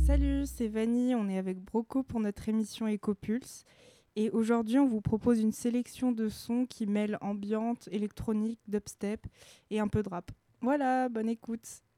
Salut, c'est Vanny, on est avec Broco pour notre émission Ecopulse. Et aujourd'hui, on vous propose une sélection de sons qui mêlent ambiante, électronique, dubstep et un peu de rap. Voilà, bonne écoute.